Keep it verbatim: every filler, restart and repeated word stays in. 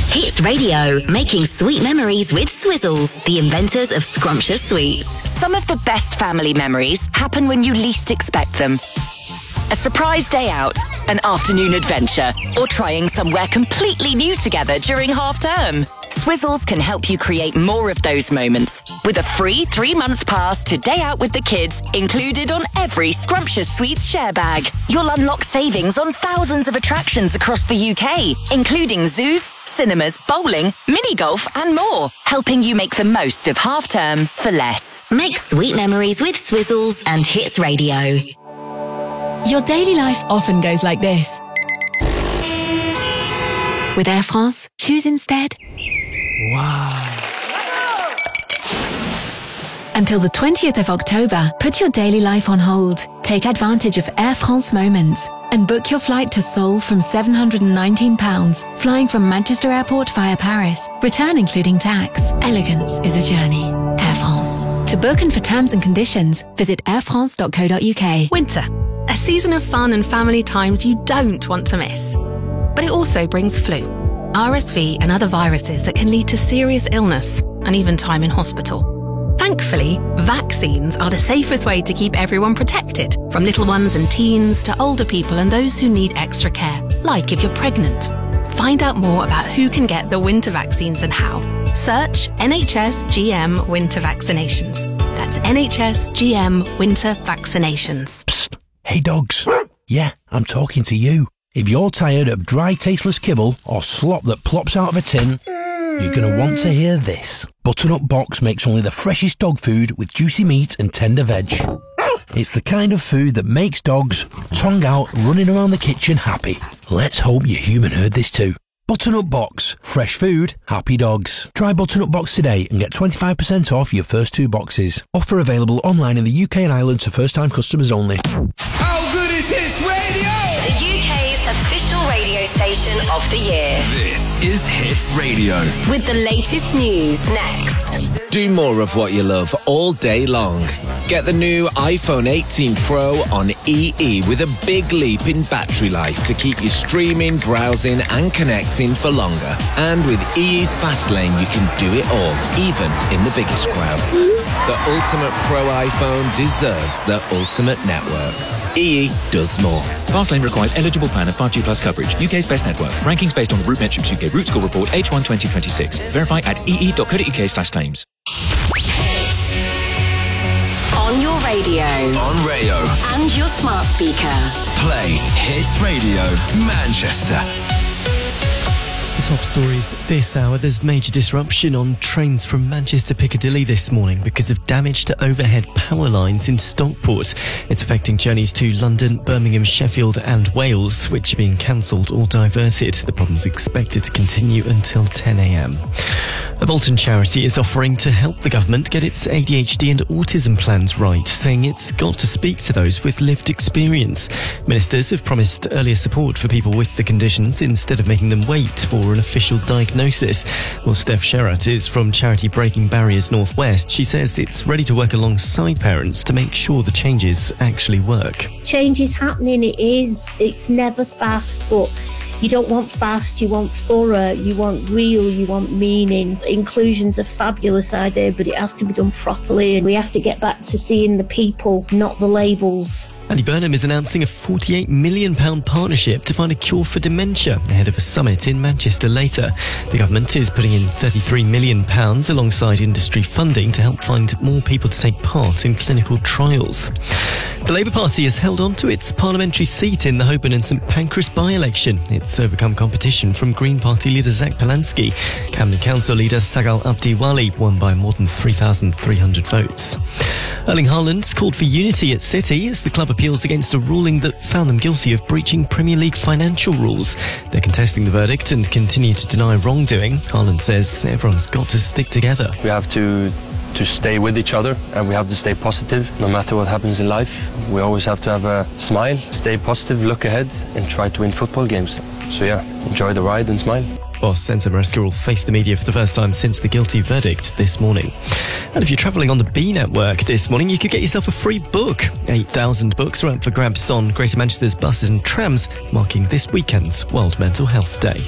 Hits Radio, making sweet memories with Swizzles, the inventors of scrumptious sweets. Some of the best family memories happen when you least expect them. A surprise day out, an afternoon adventure, or trying somewhere completely new together during half term. Swizzles can help you create more of those moments with a free three-month pass to Day Out with the Kids included on every Scrumptious Sweets share bag. You'll unlock savings on thousands of attractions across the U K, including zoos, cinemas, bowling, mini-golf and more, helping you make the most of half-term for less. Make sweet memories with Swizzles and Hits Radio. Your daily life often goes like this. With Air France, choose instead. Wow. Until the twentieth of October, put your daily life on hold. Take advantage of Air France Moments and book your flight to Seoul from seven hundred nineteen pounds, flying from Manchester Airport via Paris. Return including tax. Elegance is a journey. Air France. To book and for terms and conditions, visit air france dot co dot uk. Winter. A season of fun and family times you don't want to miss. But it also brings flu, R S V and other viruses that can lead to serious illness and even time in hospital. Thankfully, vaccines are the safest way to keep everyone protected, from little ones and teens to older people and those who need extra care, like if you're pregnant. Find out more about who can get the winter vaccines and how. Search N H S G M Winter Vaccinations. That's N H S G M Winter Vaccinations. Psst. Hey dogs. Yeah, I'm talking to you. If you're tired of dry, tasteless kibble or slop that plops out of a tin, you're going to want to hear this. Butternut Box makes only the freshest dog food with juicy meat and tender veg. It's the kind of food that makes dogs, tongue out, running around the kitchen happy. Let's hope your human heard this too. Butternut Box. Fresh food, happy dogs. Try Butternut Box today and get twenty-five percent off your first two boxes. Offer available online in the U K and Ireland to first-time customers only. How good is Hits Radio? The U K's official radio station of the year. This is Hits Radio. With the latest news next. Do more of what you love all day long. Get the new iPhone eighteen Pro on E E with a big leap in battery life to keep you streaming, browsing and connecting for longer. And with E E's Fast Lane, you can do it all, even in the biggest crowds. The ultimate Pro iPhone deserves the ultimate network. E E does more. Fastlane requires eligible plan of five G plus coverage. U K's best network. Rankings based on the Root Metrics U K Root Score Report H one twenty twenty-six. Verify at ee dot co dot uk slash claims. On your radio. On Rayo. And your smart speaker. Play Hits Radio Manchester. The top stories this hour. There's major disruption on trains from Manchester Piccadilly this morning because of damage to overhead power lines in Stockport. It's affecting journeys to London, Birmingham, Sheffield and Wales, which are being cancelled or diverted. The problem's expected to continue until ten a.m. A Bolton charity is offering to help the government get its A D H D and autism plans right, saying it's got to speak to those with lived experience. Ministers have promised earlier support for people with the conditions instead of making them wait for an official diagnosis. Well, Steph Sherratt is from charity Breaking Barriers Northwest. She says it's ready to work alongside parents to make sure the changes actually work. Change is happening, it is. It's never fast, but you don't want fast, you want thorough, you want real, you want meaning. Inclusion's a fabulous idea, but it has to be done properly, and we have to get back to seeing the people, not the labels. Andy Burnham is announcing a forty-eight million pounds partnership to find a cure for dementia ahead of a summit in Manchester later. The government is putting in thirty-three million pounds alongside industry funding to help find more people to take part in clinical trials. The Labour Party has held on to its parliamentary seat in the Holborn and St Pancras by-election. It's overcome competition from Green Party leader Zach Polanski. Camden Council leader Sagal Abdiwali won by more than three thousand three hundred votes. Erling Haaland's called for unity at City as the club appeals against a ruling that found them guilty of breaching Premier League financial rules. They're contesting the verdict and continue to deny wrongdoing. Haaland says everyone's got to stick together. We have to to stay with each other, and we have to stay positive no matter what happens in life. We always have to have a smile, stay positive, look ahead and try to win football games. So yeah, enjoy the ride and smile. Boss Enzo Maresca will face the media for the first time since the guilty verdict this morning. And if you're travelling on the B network this morning, you could get yourself a free book. eight thousand books are up for grabs on Greater Manchester's buses and trams, marking this weekend's World Mental Health Day.